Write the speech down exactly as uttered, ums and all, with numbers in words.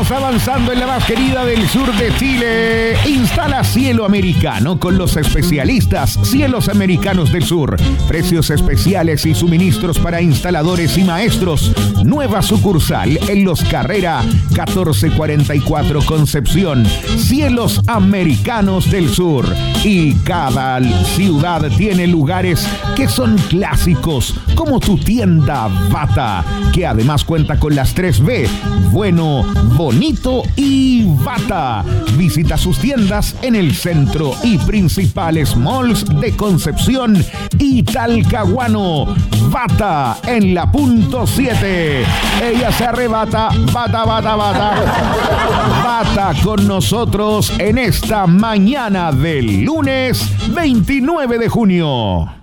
Seguimos avanzando en la más querida del sur de Chile. Instala Cielo Americano con los especialistas Cielos Americanos del Sur. Precios especiales y suministros para instaladores y maestros. Nueva sucursal en Los Carrera catorce cuarenta y cuatro Concepción. Cielos Americanos del Sur. Y cada ciudad tiene lugares que son clásicos, como tu tienda Bata, que además cuenta con las tres B: bueno, bonito y Bata. Visita sus tiendas en el centro y principales malls de Concepción y Talcahuano. Bata en la punto siete. Ella se arrebata, bata, bata, bata. Bata con nosotros en esta mañana del lunes veintinueve de junio.